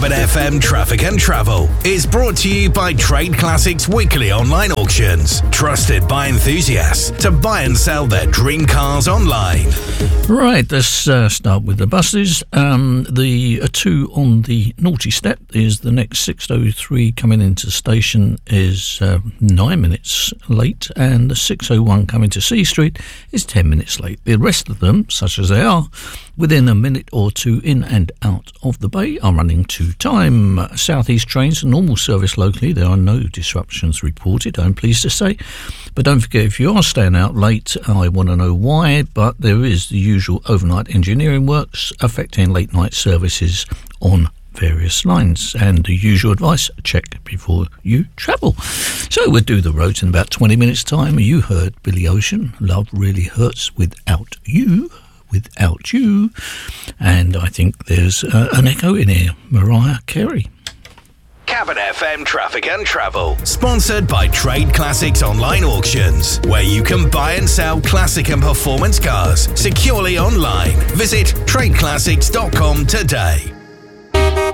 Cabot FM Traffic and Travel is brought to you by Trade Classics Weekly Online Auctions, trusted by enthusiasts to buy and sell their dream cars online. Right, let's start with the buses. The 2 on the naughty step is the next 603 coming into the station is 9 minutes late, and the 601 coming to C Street is 10 minutes late. The rest of them, such as they are, within a minute or two in and out of the bay, are running to time. Southeast trains, normal service locally. There are no disruptions reported, I'm pleased to say. But don't forget, if you are staying out late, I want to know why, but there is the usual overnight engineering works affecting late night services on various lines, and the usual advice: check before you travel. So we'll do the roads in about 20 minutes time. You heard Billy Ocean, Love Really Hurts Without You, and I think there's an echo in here, Mariah Carey. Cabot FM Traffic and Travel, sponsored by Trade Classics Online Auctions, where you can buy and sell classic and performance cars securely online. Visit tradeclassics.com today.